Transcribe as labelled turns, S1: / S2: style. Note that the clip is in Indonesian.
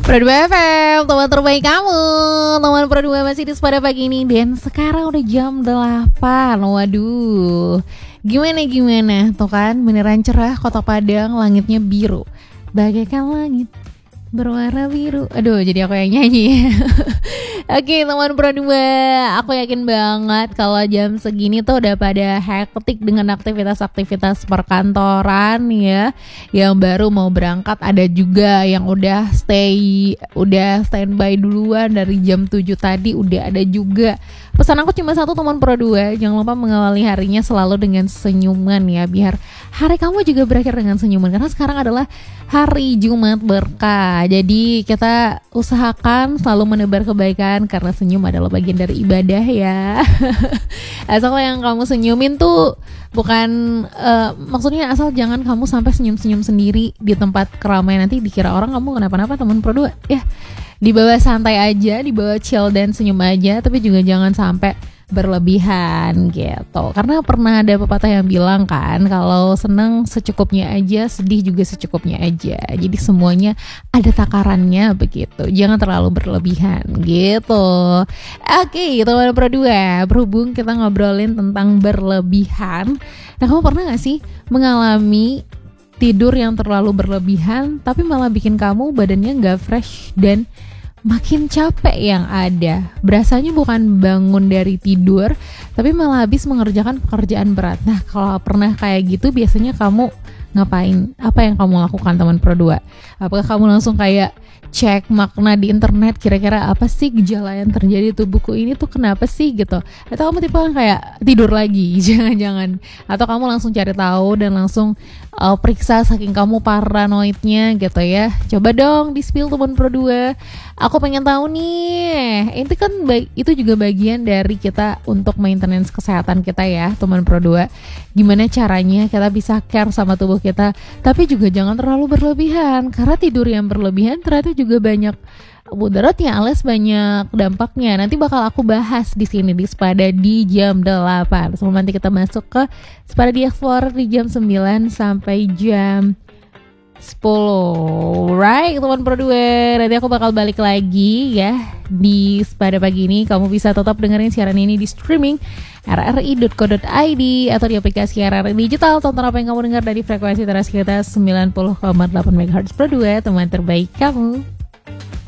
S1: Pro 2 FM, teman terbaik kamu. Teman Pro 2 masih di pada pagi ini. Dan sekarang udah jam 8. Waduh, gimana tuh kan, beneran cerah kota Padang, langitnya biru bagaikan langit berwarna biru. Aduh, jadi aku yang nyanyi. Oke, teman Pro 2, aku yakin banget kalau jam segini tuh udah pada hektik dengan aktivitas-aktivitas perkantoran ya. Yang baru mau berangkat, ada juga yang udah standby duluan dari jam 7 tadi, udah ada juga. Pesan aku cuma satu, teman Pro 2, jangan lupa mengawali harinya selalu dengan senyuman ya, biar hari kamu juga berakhir dengan senyuman, karena sekarang adalah hari Jumat berkah. Jadi kita usahakan selalu menebar kebaikan, karena senyum adalah bagian dari ibadah ya. Asal yang kamu senyumin tuh bukan maksudnya asal jangan kamu sampai senyum-senyum sendiri di tempat keramaian, nanti dikira orang kamu kenapa-napa, teman Pro 2 ya. Dibawa santai aja, dibawa chill dan senyum aja, tapi juga jangan sampai berlebihan gitu. Karena pernah ada pepatah yang bilang kan, kalau seneng secukupnya aja, sedih juga secukupnya aja. Jadi semuanya ada takarannya begitu. Jangan terlalu berlebihan gitu. Oke, teman Pro 2, berhubung kita ngobrolin tentang berlebihan. Nah, kamu pernah gak sih mengalami tidur yang terlalu berlebihan tapi malah bikin kamu badannya gak fresh dan makin capek yang ada? Berasanya bukan bangun dari tidur, tapi malah habis mengerjakan pekerjaan berat. Nah, kalau pernah kayak gitu, biasanya kamu ngapain? Apa yang kamu lakukan, teman Pro 2? Apakah kamu langsung kayak cek makna di internet, kira-kira apa sih gejala yang terjadi tubuhku ini tuh kenapa sih gitu? Atau kamu tipe yang kayak tidur lagi? Jangan-jangan. Atau kamu langsung cari tahu dan langsung periksa saking kamu paranoidnya gitu ya. Coba dong di spill, teman Pro 2. Aku pengen tahu nih. Itu kan itu juga bagian dari kita untuk maintenance kesehatan kita ya, teman Pro 2. Gimana caranya kita bisa care sama tubuh kita, tapi juga jangan terlalu berlebihan, karena tidur yang berlebihan ternyata juga banyak mudaratnya alias banyak dampaknya. Nanti bakal aku bahas di sini di Sepada di jam 8. Sebelum nanti kita masuk ke Sepada di Explorer di jam 9 sampai jam 10. Right, teman Pro 2. Nanti aku bakal balik lagi ya di Sepada pagi ini. Kamu bisa tetap dengerin siaran ini di streaming rri.co.id atau di aplikasi RRI Digital. Tonton apa yang kamu dengar dari frekuensi teras kita 90,8 MHz Pro 2, teman terbaik kamu.